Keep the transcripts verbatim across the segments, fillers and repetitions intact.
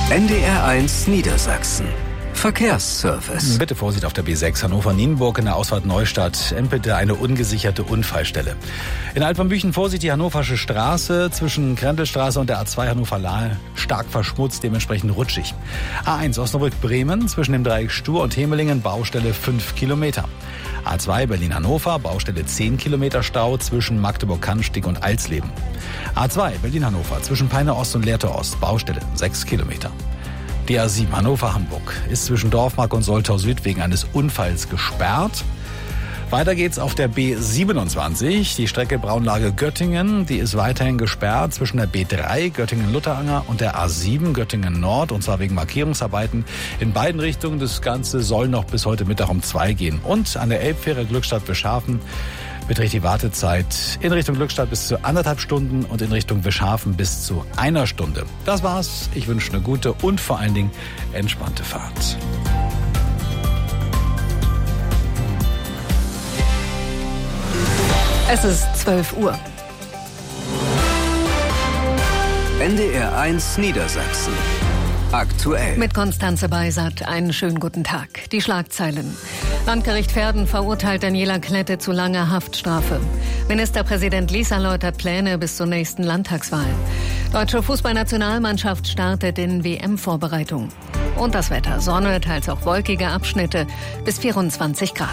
N D R eins Niedersachsen. Verkehrsservice. Bitte Vorsicht auf der B sechs Hannover-Nienburg in der Ausfahrt Neustadt. Empelte eine ungesicherte Unfallstelle. In Alpenbüchen Vorsicht die Hannoversche Straße zwischen Krendelstraße und der A zwei Hannover-Lahl stark verschmutzt, dementsprechend rutschig. A eins Osnabrück-Bremen zwischen dem Dreieck Stur und Hemelingen Baustelle fünf Kilometer. A zwei Berlin-Hannover Baustelle zehn Kilometer Stau zwischen Magdeburg-Cannstatt und Alsleben. A zwei Berlin-Hannover zwischen Peine Ost und Lehrte Ost Baustelle sechs Kilometer. Die A sieben Hannover-Hamburg ist zwischen Dorfmark und Soltau Süd wegen eines Unfalls gesperrt. Weiter geht's auf der B siebenundzwanzig, die Strecke Braunlage Göttingen, die ist weiterhin gesperrt zwischen der B drei Göttingen-Lutteranger und der A sieben Göttingen Nord, und zwar wegen Markierungsarbeiten in beiden Richtungen. Das Ganze soll noch bis heute Mittag um zwei gehen. Und an der Elbfähre Glückstadt-Wischhafen beträgt die Wartezeit in Richtung Glückstadt bis zu anderthalb Stunden und in Richtung Wischhafen bis zu einer Stunde. Das war's. Ich wünsche eine gute und vor allen Dingen entspannte Fahrt. Es ist zwölf Uhr. N D R eins Niedersachsen. Aktuell. Mit Konstanze Beisat, einen schönen guten Tag. Die Schlagzeilen. Landgericht Verden verurteilt Daniela Klette zu langer Haftstrafe. Ministerpräsident Lies erläutert Pläne bis zur nächsten Landtagswahl. Deutsche Fußballnationalmannschaft startet in W M-Vorbereitung. Und das Wetter. Sonne, teils auch wolkige Abschnitte bis vierundzwanzig Grad.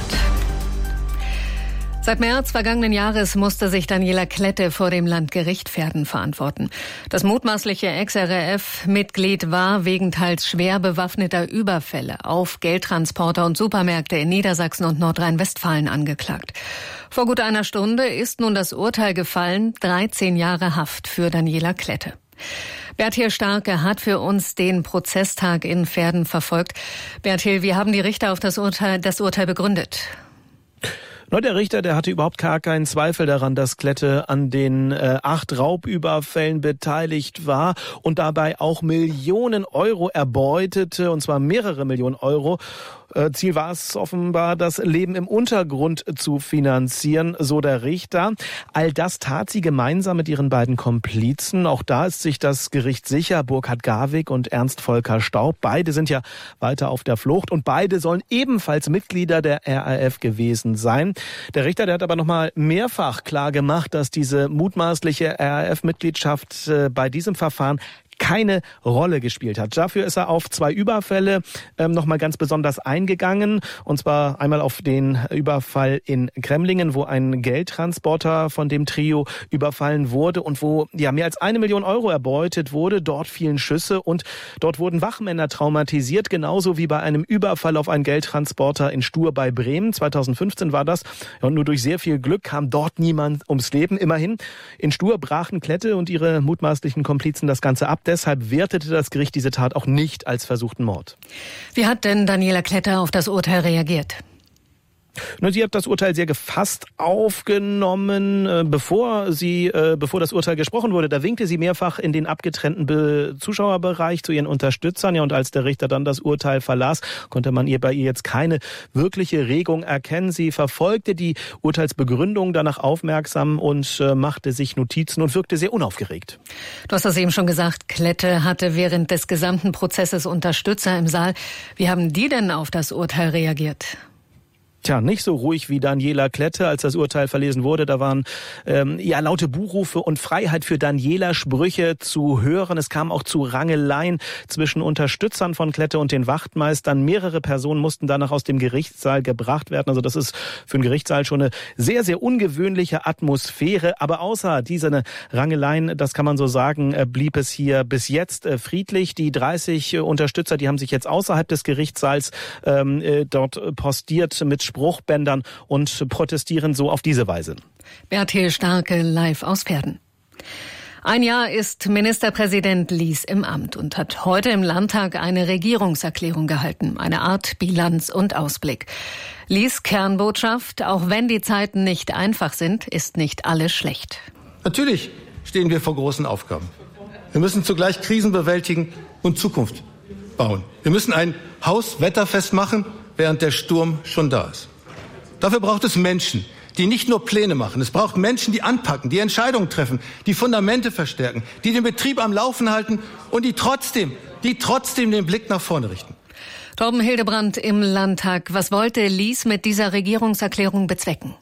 Seit März vergangenen Jahres musste sich Daniela Klette vor dem Landgericht Verden verantworten. Das mutmaßliche Ex-R A F-Mitglied war wegen teils schwer bewaffneter Überfälle auf Geldtransporter und Supermärkte in Niedersachsen und Nordrhein-Westfalen angeklagt. Vor gut einer Stunde ist nun das Urteil gefallen, dreizehn Jahre Haft für Daniela Klette. Bertil Starke hat für uns den Prozesstag in Verden verfolgt. Bertil, wie haben die Richter auf das Urteil, das Urteil begründet? Nur der Richter, der hatte überhaupt gar keinen Zweifel daran, dass Klette an den äh, acht Raubüberfällen beteiligt war und dabei auch Millionen Euro erbeutete, und zwar mehrere Millionen Euro. Ziel war es offenbar, das Leben im Untergrund zu finanzieren, so der Richter. All das tat sie gemeinsam mit ihren beiden Komplizen. Auch da ist sich das Gericht sicher. Burkhard Garwig und Ernst Volker Staub. Beide sind ja weiter auf der Flucht und beide sollen ebenfalls Mitglieder der R A F gewesen sein. Der Richter, der hat aber nochmal mehrfach klar gemacht, dass diese mutmaßliche R A F-Mitgliedschaft bei diesem Verfahren keine Rolle gespielt hat. Dafür ist er auf zwei Überfälle ähm, nochmal ganz besonders eingegangen. Und zwar einmal auf den Überfall in Kremlingen, wo ein Geldtransporter von dem Trio überfallen wurde und wo ja mehr als eine Million Euro erbeutet wurde. Dort fielen Schüsse und dort wurden Wachmänner traumatisiert, genauso wie bei einem Überfall auf einen Geldtransporter in Stur bei Bremen. zweitausendfünfzehn war das. Und nur durch sehr viel Glück kam dort niemand ums Leben. Immerhin, in Stur brachen Klette und ihre mutmaßlichen Komplizen das Ganze ab. Deshalb wertete das Gericht diese Tat auch nicht als versuchten Mord. Wie hat denn Daniela Klette auf das Urteil reagiert? Sie hat das Urteil sehr gefasst aufgenommen, bevor sie, bevor das Urteil gesprochen wurde. Da winkte sie mehrfach in den abgetrennten Zuschauerbereich zu ihren Unterstützern. Ja, und als der Richter dann das Urteil verlas, konnte man ihr bei ihr jetzt keine wirkliche Regung erkennen. Sie verfolgte die Urteilsbegründung danach aufmerksam und machte sich Notizen und wirkte sehr unaufgeregt. Du hast das eben schon gesagt, Klette hatte während des gesamten Prozesses Unterstützer im Saal. Wie haben die denn auf das Urteil reagiert? Tja, nicht so ruhig wie Daniela Klette, als das Urteil verlesen wurde. Da waren ähm, ja laute Buhrufe und Freiheit für Daniela Sprüche zu hören. Es kam auch zu Rangeleien zwischen Unterstützern von Klette und den Wachtmeistern. Mehrere Personen mussten danach aus dem Gerichtssaal gebracht werden. Also das ist für einen Gerichtssaal schon eine sehr, sehr ungewöhnliche Atmosphäre. Aber außer diese Rangeleien, das kann man so sagen, blieb es hier bis jetzt friedlich. Die dreißig Unterstützer, die haben sich jetzt außerhalb des Gerichtssaals ähm, dort postiert mit Spruchbändern und protestieren so auf diese Weise. Bertil Starke live aus Verden. Ein Jahr ist Ministerpräsident Lies im Amt und hat heute im Landtag eine Regierungserklärung gehalten. Eine Art Bilanz und Ausblick. Lies Kernbotschaft: Auch wenn die Zeiten nicht einfach sind, ist nicht alles schlecht. Natürlich stehen wir vor großen Aufgaben. Wir müssen zugleich Krisen bewältigen und Zukunft bauen. Wir müssen ein Haus wetterfest machen, während der Sturm schon da ist. Dafür braucht es Menschen, die nicht nur Pläne machen. Es braucht Menschen, die anpacken, die Entscheidungen treffen, die Fundamente verstärken, die den Betrieb am Laufen halten und die trotzdem die trotzdem den Blick nach vorne richten. Torben Hildebrandt im Landtag. Was wollte Lies mit dieser Regierungserklärung bezwecken?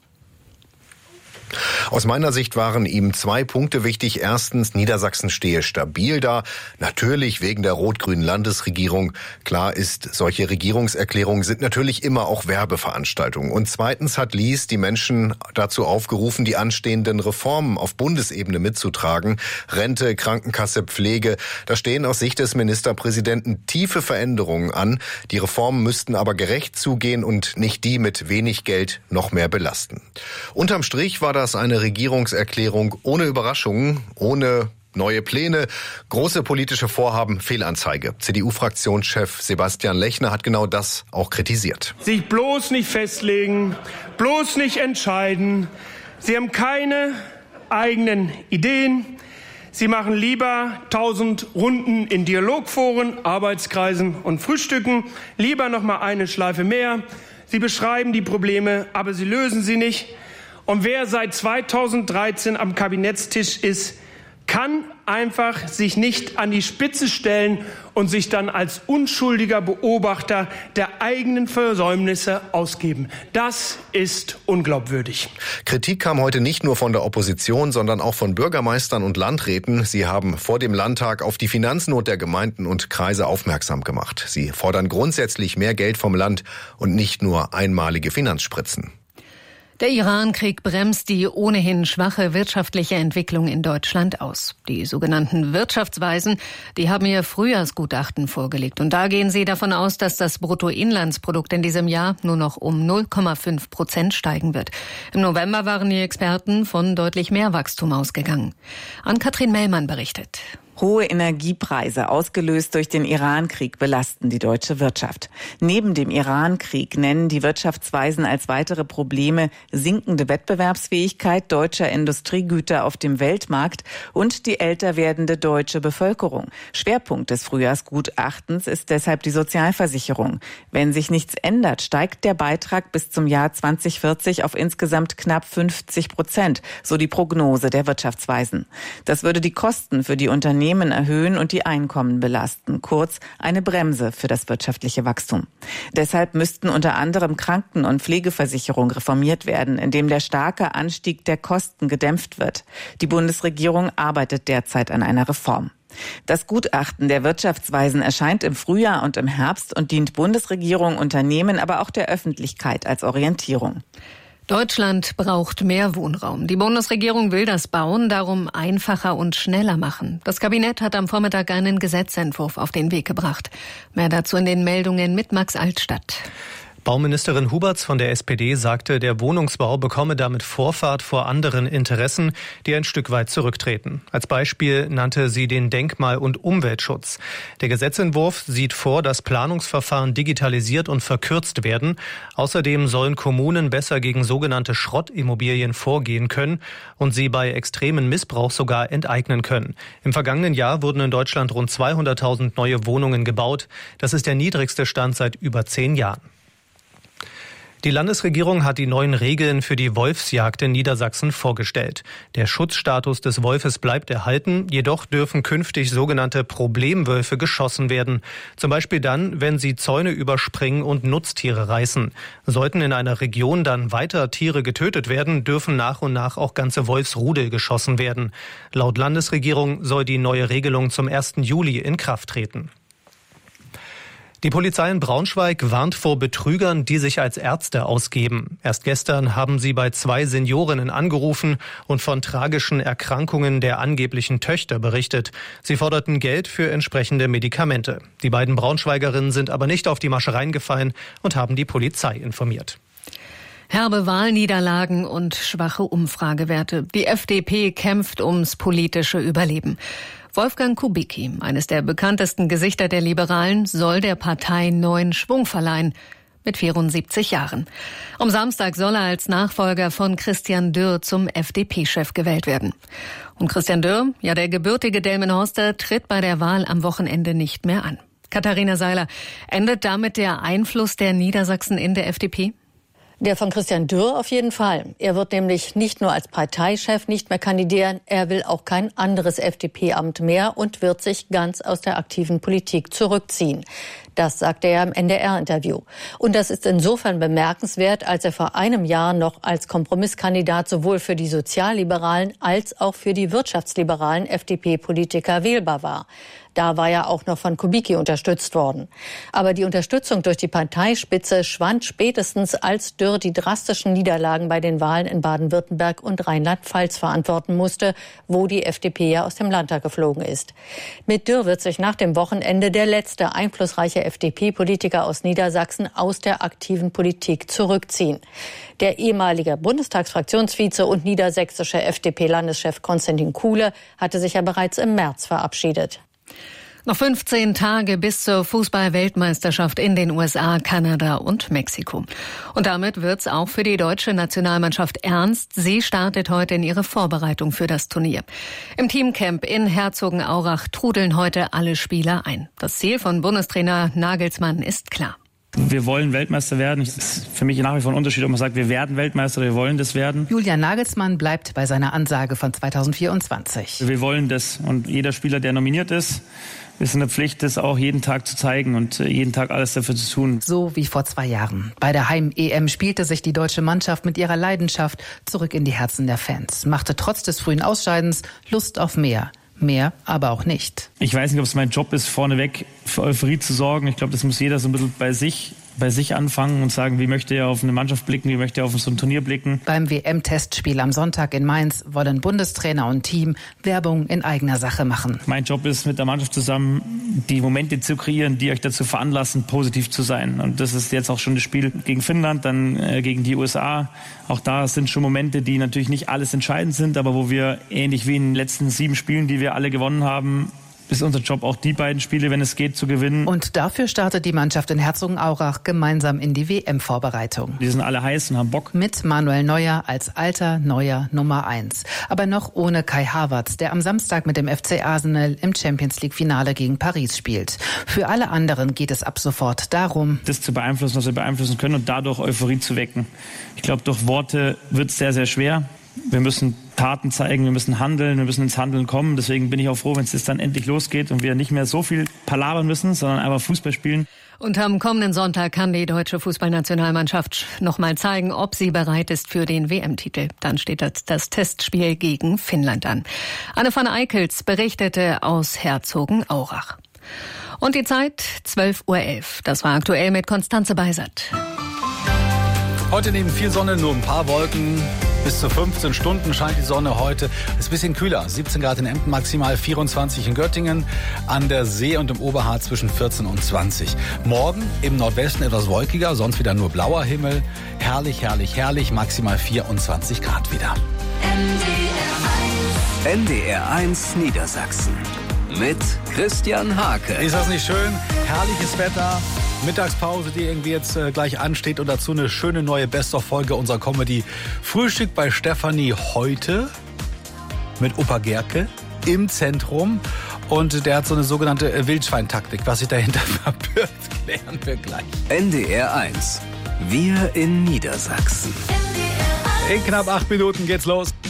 Aus meiner Sicht waren ihm zwei Punkte wichtig. Erstens, Niedersachsen stehe stabil da. Natürlich wegen der rot-grünen Landesregierung. Klar ist, solche Regierungserklärungen sind natürlich immer auch Werbeveranstaltungen. Und zweitens hat Lies die Menschen dazu aufgerufen, die anstehenden Reformen auf Bundesebene mitzutragen. Rente, Krankenkasse, Pflege. Da stehen aus Sicht des Ministerpräsidenten tiefe Veränderungen an. Die Reformen müssten aber gerecht zugehen und nicht die mit wenig Geld noch mehr belasten. Unterm Strich war das eine Regierungserklärung ohne Überraschungen, ohne neue Pläne, große politische Vorhaben, Fehlanzeige. C D U-Fraktionschef Sebastian Lechner hat genau das auch kritisiert. Sich bloß nicht festlegen, bloß nicht entscheiden. Sie haben keine eigenen Ideen. Sie machen lieber tausend Runden in Dialogforen, Arbeitskreisen und Frühstücken. Lieber noch mal eine Schleife mehr. Sie beschreiben die Probleme, aber sie lösen sie nicht. Und wer seit zweitausenddreizehn am Kabinettstisch ist, kann einfach sich nicht an die Spitze stellen und sich dann als unschuldiger Beobachter der eigenen Versäumnisse ausgeben. Das ist unglaubwürdig. Kritik kam heute nicht nur von der Opposition, sondern auch von Bürgermeistern und Landräten. Sie haben vor dem Landtag auf die Finanznot der Gemeinden und Kreise aufmerksam gemacht. Sie fordern grundsätzlich mehr Geld vom Land und nicht nur einmalige Finanzspritzen. Der Iran-Krieg bremst die ohnehin schwache wirtschaftliche Entwicklung in Deutschland aus. Die sogenannten Wirtschaftsweisen, die haben ihr Frühjahrsgutachten vorgelegt. Und da gehen sie davon aus, dass das Bruttoinlandsprodukt in diesem Jahr nur noch um null Komma fünf Prozent steigen wird. Im November waren die Experten von deutlich mehr Wachstum ausgegangen. Ann-Kathrin Mellmann berichtet. Hohe Energiepreise, ausgelöst durch den Iran-Krieg, belasten die deutsche Wirtschaft. Neben dem Iran-Krieg nennen die Wirtschaftsweisen als weitere Probleme sinkende Wettbewerbsfähigkeit deutscher Industriegüter auf dem Weltmarkt und die älter werdende deutsche Bevölkerung. Schwerpunkt des Frühjahrsgutachtens ist deshalb die Sozialversicherung. Wenn sich nichts ändert, steigt der Beitrag bis zum Jahr zweitausendvierzig auf insgesamt knapp fünfzig Prozent, so die Prognose der Wirtschaftsweisen. Das würde die Kosten für die Unternehmen erhöhen und die Einkommen belasten. Kurz, eine Bremse für das wirtschaftliche Wachstum. Deshalb müssten unter anderem Kranken- und Pflegeversicherung reformiert werden, indem der starke Anstieg der Kosten gedämpft wird. Die Bundesregierung arbeitet derzeit an einer Reform. Das Gutachten der Wirtschaftsweisen erscheint im Frühjahr und im Herbst und dient Bundesregierung, Unternehmen, aber auch der Öffentlichkeit als Orientierung. Deutschland braucht mehr Wohnraum. Die Bundesregierung will das Bauen darum einfacher und schneller machen. Das Kabinett hat am Vormittag einen Gesetzentwurf auf den Weg gebracht. Mehr dazu in den Meldungen mit Max Altstadt. Bauministerin Huberts von der S P D sagte, der Wohnungsbau bekomme damit Vorfahrt vor anderen Interessen, die ein Stück weit zurücktreten. Als Beispiel nannte sie den Denkmal- und Umweltschutz. Der Gesetzentwurf sieht vor, dass Planungsverfahren digitalisiert und verkürzt werden. Außerdem sollen Kommunen besser gegen sogenannte Schrottimmobilien vorgehen können und sie bei extremen Missbrauch sogar enteignen können. Im vergangenen Jahr wurden in Deutschland rund zweihunderttausend neue Wohnungen gebaut. Das ist der niedrigste Stand seit über zehn Jahren. Die Landesregierung hat die neuen Regeln für die Wolfsjagd in Niedersachsen vorgestellt. Der Schutzstatus des Wolfes bleibt erhalten, jedoch dürfen künftig sogenannte Problemwölfe geschossen werden. Zum Beispiel dann, wenn sie Zäune überspringen und Nutztiere reißen. Sollten in einer Region dann weiter Tiere getötet werden, dürfen nach und nach auch ganze Wolfsrudel geschossen werden. Laut Landesregierung soll die neue Regelung zum ersten Juli in Kraft treten. Die Polizei in Braunschweig warnt vor Betrügern, die sich als Ärzte ausgeben. Erst gestern haben sie bei zwei Seniorinnen angerufen und von tragischen Erkrankungen der angeblichen Töchter berichtet. Sie forderten Geld für entsprechende Medikamente. Die beiden Braunschweigerinnen sind aber nicht auf die Masche reingefallen und haben die Polizei informiert. Herbe Wahlniederlagen und schwache Umfragewerte. Die F D P kämpft ums politische Überleben. Wolfgang Kubicki, eines der bekanntesten Gesichter der Liberalen, soll der Partei neuen Schwung verleihen. Mit vierundsiebzig Jahren. Am Samstag soll er als Nachfolger von Christian Dürr zum F D P-Chef gewählt werden. Und Christian Dürr, ja der gebürtige Delmenhorster, tritt bei der Wahl am Wochenende nicht mehr an. Katharina Seiler, endet damit der Einfluss der Niedersachsen in der F D P? Der von Christian Dürr auf jeden Fall. Er wird nämlich nicht nur als Parteichef nicht mehr kandidieren, er will auch kein anderes F D P-Amt mehr und wird sich ganz aus der aktiven Politik zurückziehen. Das sagte er im N D R-Interview. Und das ist insofern bemerkenswert, als er vor einem Jahr noch als Kompromisskandidat sowohl für die sozialliberalen als auch für die wirtschaftsliberalen F D P-Politiker wählbar war. Da war er auch noch von Kubicki unterstützt worden. Aber die Unterstützung durch die Parteispitze schwand spätestens, als Dürr die drastischen Niederlagen bei den Wahlen in Baden-Württemberg und Rheinland-Pfalz verantworten musste, wo die F D P ja aus dem Landtag geflogen ist. Mit Dürr wird sich nach dem Wochenende der letzte einflussreiche F D P-Politiker aus Niedersachsen aus der aktiven Politik zurückziehen. Der ehemalige Bundestagsfraktionsvize und niedersächsische F D P-Landeschef Konstantin Kuhle hatte sich ja bereits im März verabschiedet. Noch fünfzehn Tage bis zur Fußball-Weltmeisterschaft in den U S A, Kanada und Mexiko. Und damit wird's auch für die deutsche Nationalmannschaft ernst. Sie startet heute in ihre Vorbereitung für das Turnier. Im Teamcamp in Herzogenaurach trudeln heute alle Spieler ein. Das Ziel von Bundestrainer Nagelsmann ist klar. Wir wollen Weltmeister werden. Es ist für mich nach wie vor ein Unterschied, ob man sagt, wir werden Weltmeister oder wir wollen das werden. Julian Nagelsmann bleibt bei seiner Ansage von zweitausendvierundzwanzig. Wir wollen das. Und jeder Spieler, der nominiert ist, ist in der Pflicht, das auch jeden Tag zu zeigen und jeden Tag alles dafür zu tun. So wie vor zwei Jahren. Bei der Heim-E M spielte sich die deutsche Mannschaft mit ihrer Leidenschaft zurück in die Herzen der Fans. Machte trotz des frühen Ausscheidens Lust auf mehr. Mehr, aber auch nicht. Ich weiß nicht, ob es mein Job ist, vorneweg für Euphorie zu sorgen. Ich glaube, das muss jeder so ein bisschen bei sich, bei sich anfangen und sagen, wie möchte er auf eine Mannschaft blicken, wie möchte er auf so ein Turnier blicken. Beim W M-Testspiel am Sonntag in Mainz wollen Bundestrainer und Team Werbung in eigener Sache machen. Mein Job ist, mit der Mannschaft zusammen die Momente zu kreieren, die euch dazu veranlassen, positiv zu sein. Und das ist jetzt auch schon das Spiel gegen Finnland, dann äh, gegen die U S A. Auch da sind schon Momente, die natürlich nicht alles entscheidend sind, aber wo wir ähnlich wie in den letzten sieben Spielen, die wir alle gewonnen haben, ist unser Job, auch die beiden Spiele, wenn es geht, zu gewinnen. Und dafür startet die Mannschaft in Herzogenaurach gemeinsam in die W M-Vorbereitung. Die sind alle heiß und haben Bock. Mit Manuel Neuer als alter Neuer Nummer eins. Aber noch ohne Kai Havertz, der am Samstag mit dem F C Arsenal im Champions-League-Finale gegen Paris spielt. Für alle anderen geht es ab sofort darum, das zu beeinflussen, was wir beeinflussen können und dadurch Euphorie zu wecken. Ich glaube, durch Worte wird es sehr, sehr schwer. Wir müssen Taten zeigen, wir müssen handeln, wir müssen ins Handeln kommen. Deswegen bin ich auch froh, wenn es dann endlich losgeht und wir nicht mehr so viel palabern müssen, sondern einfach Fußball spielen. Und am kommenden Sonntag kann die deutsche Fußballnationalmannschaft noch mal zeigen, ob sie bereit ist für den W M-Titel. Dann steht das, das Testspiel gegen Finnland an. Anne van Eickels berichtete aus Herzogenaurach. Und die Zeit zwölf Uhr elf. Das war aktuell mit Konstanze Beisert. Heute neben viel Sonne nur ein paar Wolken. Bis zu fünfzehn Stunden scheint die Sonne heute. Ist ein bisschen kühler. siebzehn Grad in Emden, maximal vierundzwanzig in Göttingen. An der See und im Oberharz zwischen vierzehn und zwanzig. Morgen im Nordwesten etwas wolkiger, sonst wieder nur blauer Himmel. Herrlich, herrlich, herrlich. Maximal vierundzwanzig Grad wieder. N D R eins Niedersachsen. Mit Christian Hake. Ist das nicht schön? Herrliches Wetter. Mittagspause, die irgendwie jetzt äh, gleich ansteht und dazu eine schöne neue Best-of-Folge unserer Comedy Frühstück bei Stefanie heute mit Opa Gerke im Zentrum und der hat so eine sogenannte Wildschweintaktik. Was sich dahinter verbirgt, klären wir gleich. N D R eins. Wir in Niedersachsen. In knapp acht Minuten geht's los.